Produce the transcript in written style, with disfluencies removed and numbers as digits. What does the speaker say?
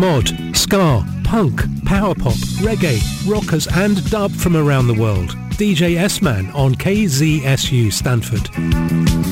mod, ska, punk, power pop, reggae, rockers and dub from around the world. DJ S-Man on KZSU Stanford.